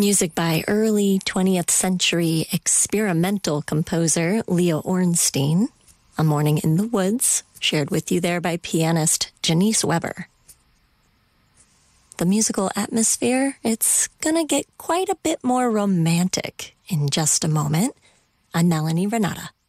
Music by early 20th century experimental composer Leo Ornstein. A Morning in the Woods, shared with you there by pianist Janice Weber. The musical atmosphere, it's gonna get quite a bit more romantic in just a moment. I'm Melanie Renata.